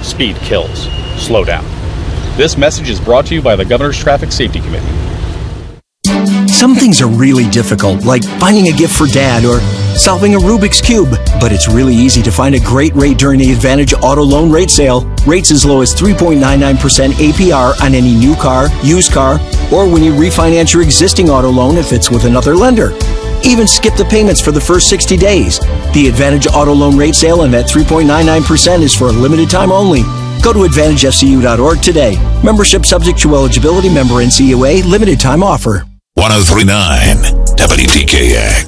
Speed kills. Slow down. This message is brought to you by the Governor's Traffic Safety Committee. Some things are really difficult, like finding a gift for Dad or solving a Rubik's Cube. But it's really easy to find a great rate during the Advantage Auto Loan Rate Sale. Rates as low as 3.99% APR on any new car, used car, or when you refinance your existing auto loan if it's with another lender. Even skip the payments for the first 60 days. The Advantage Auto Loan Rate Sale and that 3.99% is for a limited time only. Go to AdvantageFCU.org today. Membership subject to eligibility. Member NCUA. Limited time offer. 1039 WTKX.